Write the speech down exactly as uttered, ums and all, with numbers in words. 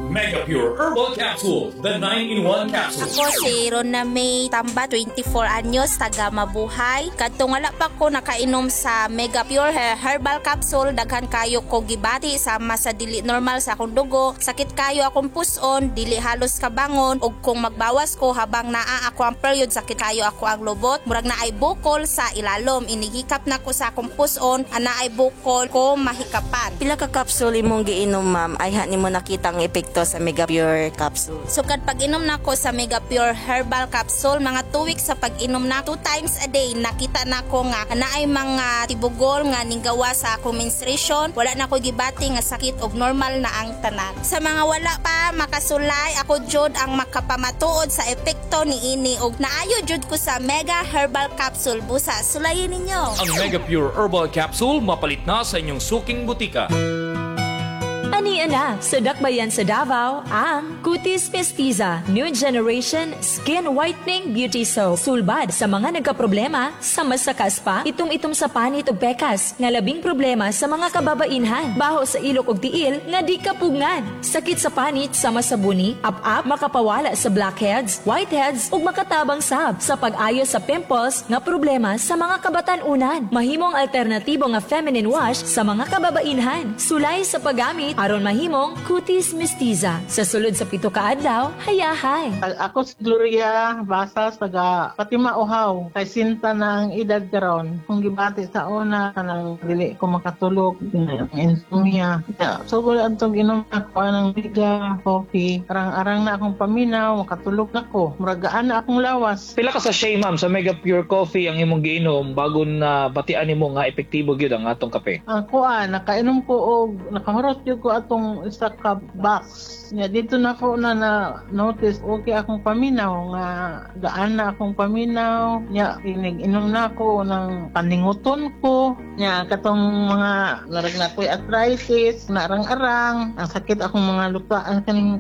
Mega Pure Herbal Capsule, the nine in one capsule. Ako si Rona May Tamba, twenty-four anyos, taga Mabuhay. Kadtong wala pa ko nakainom sa Mega Pure Herbal Capsule, daghan kayo ko gibati sama sa dili normal sa akong dugo. Sakit kayo akong puson, dili halos kabangon, ug kung magbawas ko habang naa ako ang period, sakit kayo ako ang lubot. Murag na ay bukol sa ilalom, inigikap na ko sa akong puson, ana ay bukol ko mahikapan. Pila ka capsule imong giinom, ma'am, ay ha nimo nakitang epekto sa Mega Pure Capsule? So kad pag-inom na ko sa Mega Pure Herbal Capsule, mga two weeks sa pag-inom na, two times a day, nakita na ko nga na ay mga tibugol nga ninggawa sa akong menstruation. Wala na ko gibati nga sakit og normal na ang tanan. Sa mga wala pa makasulay, ako jud ang makapamatuod sa epekto ni ini og naayo jud ko sa Mega Herbal Capsule. Busa sulayin ninyo. Ang Mega Pure Herbal Capsule mapalit na sa inyong suking butika. Ania na sa dakbayan sa Davao ang Cutis Mestiza New Generation Skin Whitening Beauty Soap. Sulbad sa mga nagkaproblema sa masakas pa, itong-itom sa panit ug pekas, nga labing problema sa mga kababainhan, baho sa ilok ug tiil nga di kapugngan, sakit sa panit sama sa buni, up-up, makapawala sa blackheads, whiteheads ug makatabang sab sa pag-ayo sa pimples nga problema sa mga kabatan-unan. Mahimong alternatibo nga feminine wash sa mga kababainhan. Sulay sa paggamit aron mahimong Cutis Mestiza. Sa sulod sa pito ka adlaw, hayahay. Ako si Gloria Basas, taga Fatima Uhaw. Kay sinta na ang edad karon. Kung gibati sa una, kanang dili ko makatulog, insomnia. So, wala itong inom ako ng biga, coffee. Arang-arang na akong paminaw, makatulog na ko. Muragaan na akong lawas. Pila ka sa shay, ma'am, sa Mega Pure Coffee ang imong giinom bago na batian nimo nga epektibo gyud ang atong kape? Ang kuan, nakainom ko og nakahurot yun ko atong isa ka box. Nga dito na ko na na notice okay akong paminaw nga gaan na akong paminaw. Nya inig inom na ko ng paninguton ko. Nya katong mga narag na ko'y arthritis, narang-arang, ang sakit akong mga lupa, ang kaning